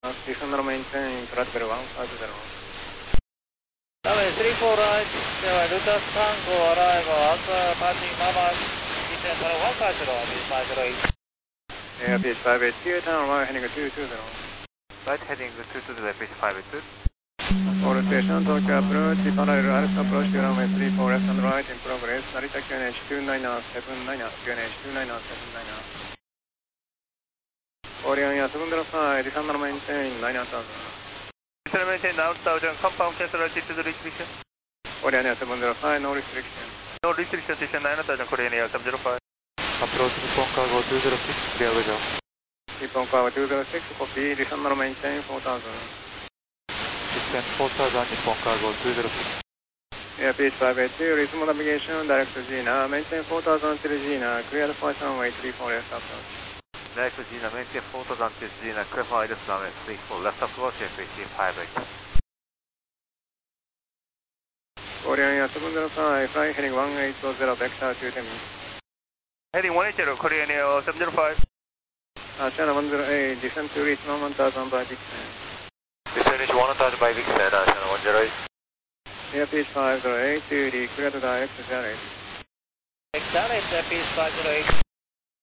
Descend maintain, flight level 150. Runway 34 right, Lucas Tango arrival, Alpha passing Mama, descend on 150, B508. Yeah, pitch 582, turn right heading 220. Right heading 220, pitch 582. For station, Tokyo approach, parallel Alpha approach to runway 34 left and right in progress, Narita QNH 2979, QNH 2979. Orion, yeah, 705, descend maintain, 9000. Descend maintain 9000, compound cancel altitude restriction. Orion, yeah, 705, no restriction. No restriction, descend 9000, Korean Air 705. Approach Nippon Cargo 206, clear visual. Nippon Cargo 206, copy, descend maintain 4000. Descend 4000, Nippon Cargo 206. Yeah, pitch 582, resume navigation, direct to Gina, maintain 4000 till Gina, clear the first runway 34 left approach. Direct to Gina, maintain 4000 till Gina, clear for ILS runway 34 left approach, FAC 58. Orion, yeah, 705, fly heading 1820, vector 210. Heading 180, Korean Air 705. Channel 108, descend to reach 1000 by Vixen. Descend reach 1000 by Vixen, channel 108. Yeah, pitch 508, to the clear to direct to Jared. Exit, pitch 508.